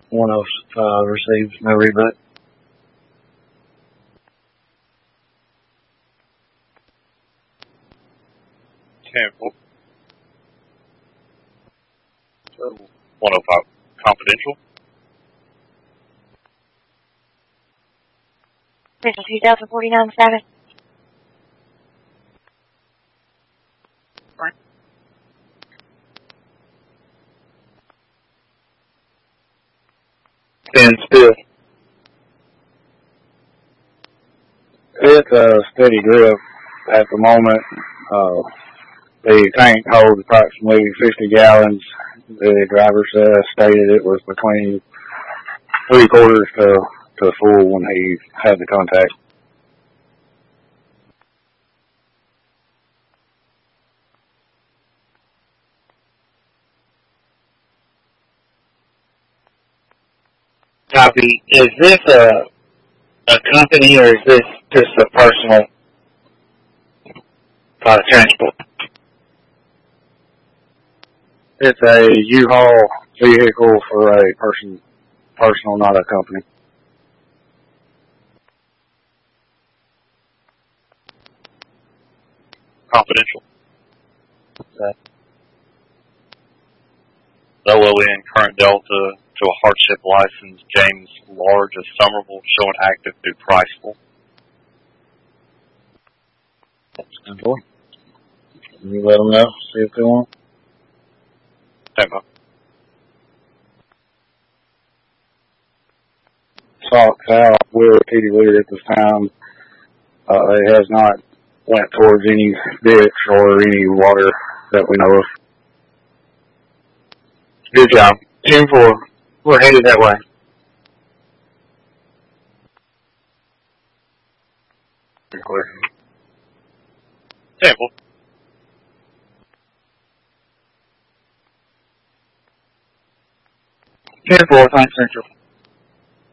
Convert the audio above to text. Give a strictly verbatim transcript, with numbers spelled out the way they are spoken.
one oh five received, no reboot. Cancel. one oh five, confidential. Central two thousand forty-nine seven. And still, it's a steady grip at the moment. Uh, the tank holds approximately fifty gallons. The driver uh, stated it was between three quarters to, to full when he had the contact. Copy. Is this a, a company or is this just a personal uh, transport? It's a U-Haul vehicle for a person, personal, not a company. Confidential. Okay. O L N current Delta to a hardship license, James Large of Somerville, showing active through Priceville. Enjoy. You let them know, see if they want. Tempo. South, south, we're T D Leader at this time. Uh, it has not went towards any ditch or any water that we know of. Good job. ten four. We're headed that way. Clear. Tempo. ten four, thanks, Central.